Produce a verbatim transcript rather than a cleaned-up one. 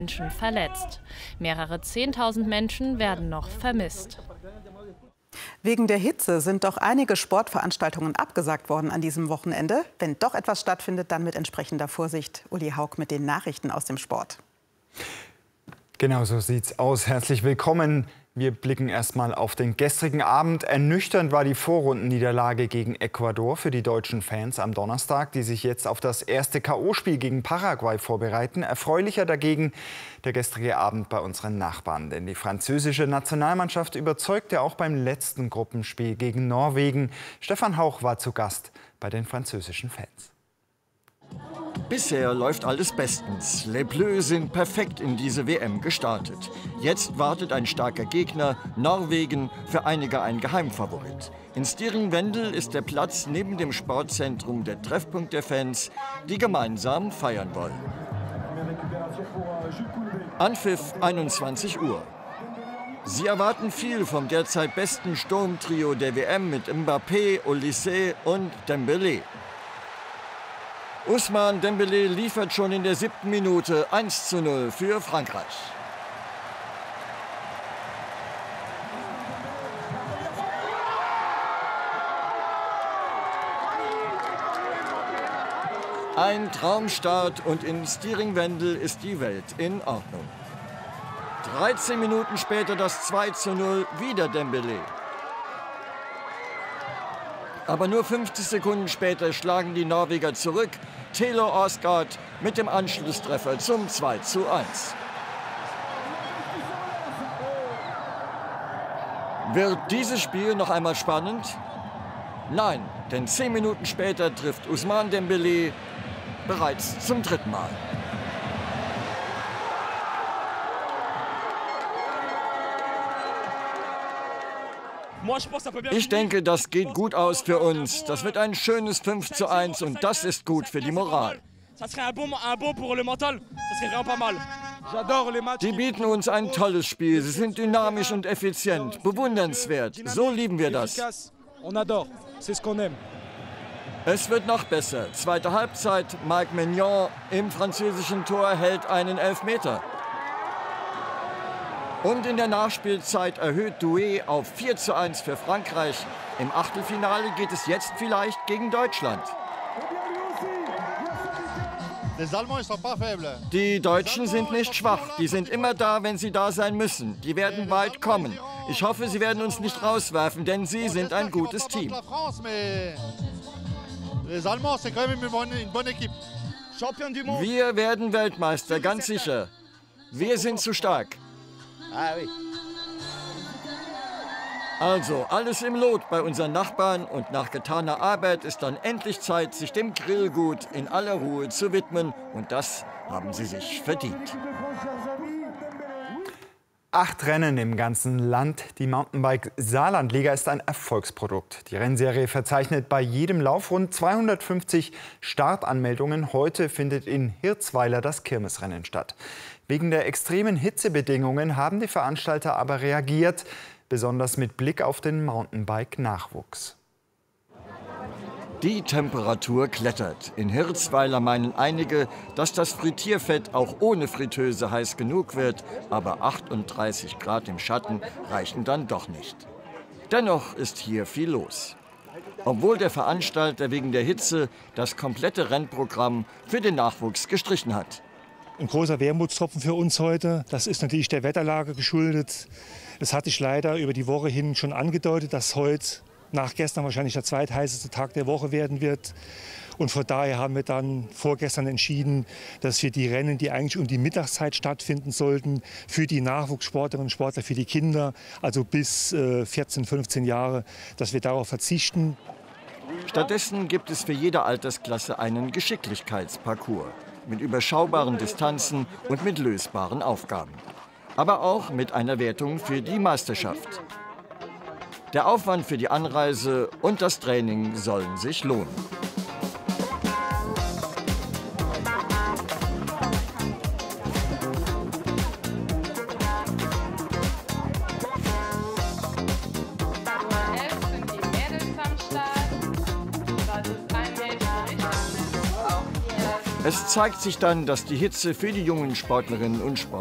Menschen verletzt. Mehrere Zehntausend Menschen werden noch vermisst. Wegen der Hitze sind doch einige Sportveranstaltungen abgesagt worden an diesem Wochenende. Wenn doch etwas stattfindet, dann mit entsprechender Vorsicht. Uli Haug mit den Nachrichten aus dem Sport. Genau so sieht's aus. Herzlich willkommen. Wir blicken erstmal auf den gestrigen Abend. Ernüchternd war die Vorrundenniederlage gegen Ecuador für die deutschen Fans am Donnerstag, die sich jetzt auf das erste K O-Spiel gegen Paraguay vorbereiten. Erfreulicher dagegen der gestrige Abend bei unseren Nachbarn. Denn die französische Nationalmannschaft überzeugte auch beim letzten Gruppenspiel gegen Norwegen. Stefan Hauch war zu Gast bei den französischen Fans. Bisher läuft alles bestens. Les Bleus sind perfekt in diese W M gestartet. Jetzt wartet ein starker Gegner, Norwegen, für einige ein Geheimfavorit. In Stiring-Wendel ist der Platz neben dem Sportzentrum der Treffpunkt der Fans, die gemeinsam feiern wollen. Anpfiff einundzwanzig Uhr. Sie erwarten viel vom derzeit besten Sturmtrio der W M mit Mbappé, Olise und Dembélé. Ousmane Dembélé liefert schon in der siebten Minute eins zu null für Frankreich. Ein Traumstart und in Stiring-Wendel ist die Welt in Ordnung. dreizehn Minuten später das zwei zu null, wieder Dembélé. Aber nur fünfzig Sekunden später schlagen die Norweger zurück. Taylor Osgaard mit dem Anschlusstreffer zum zwei zu eins. Wird dieses Spiel noch einmal spannend? Nein, denn zehn Minuten später trifft Ousmane Dembélé bereits zum dritten Mal. Ich denke, das geht gut aus für uns. Das wird ein schönes fünf zu eins und das ist gut für die Moral. Die bieten uns ein tolles Spiel. Sie sind dynamisch und effizient, bewundernswert. So lieben wir das. Es wird noch besser. Zweite Halbzeit, Mike Maignan im französischen Tor hält einen Elfmeter. Und in der Nachspielzeit erhöht Doué auf vier zu eins für Frankreich. Im Achtelfinale geht es jetzt vielleicht gegen Deutschland. Die Deutschen sind nicht schwach. Die sind immer da, wenn sie da sein müssen. Die werden weit kommen. Ich hoffe, sie werden uns nicht rauswerfen, denn sie sind ein gutes Team. Wir werden Weltmeister, ganz sicher. Wir sind zu stark. Also, alles im Lot bei unseren Nachbarn und nach getaner Arbeit ist dann endlich Zeit, sich dem Grillgut in aller Ruhe zu widmen. Und das haben sie sich verdient. Acht Rennen im ganzen Land. Die Mountainbike-Saarlandliga ist ein Erfolgsprodukt. Die Rennserie verzeichnet bei jedem Lauf rund zweihundertfünfzig Startanmeldungen. Heute findet in Hirzweiler das Kirmesrennen statt. Wegen der extremen Hitzebedingungen haben die Veranstalter aber reagiert, besonders mit Blick auf den Mountainbike-Nachwuchs. Die Temperatur klettert. In Hirzweiler meinen einige, dass das Frittierfett auch ohne Fritteuse heiß genug wird. Aber achtunddreißig Grad im Schatten reichen dann doch nicht. Dennoch ist hier viel los. Obwohl der Veranstalter wegen der Hitze das komplette Rennprogramm für den Nachwuchs gestrichen hat. Ein großer Wermutstropfen für uns heute. Das ist natürlich der Wetterlage geschuldet. Es hat sich leider über die Woche hin schon angedeutet, dass heute nach gestern wahrscheinlich der zweitheißeste Tag der Woche werden wird. Und von daher haben wir dann vorgestern entschieden, dass wir die Rennen, die eigentlich um die Mittagszeit stattfinden sollten, für die Nachwuchssportlerinnen und Sportler, für die Kinder, also bis äh, vierzehn, fünfzehn Jahre, dass wir darauf verzichten. Stattdessen gibt es für jede Altersklasse einen Geschicklichkeitsparcours mit überschaubaren Distanzen und mit lösbaren Aufgaben. Aber auch mit einer Wertung für die Meisterschaft. Der Aufwand für die Anreise und das Training sollen sich lohnen. Es zeigt sich dann, dass die Hitze für die jungen Sportlerinnen und Sportler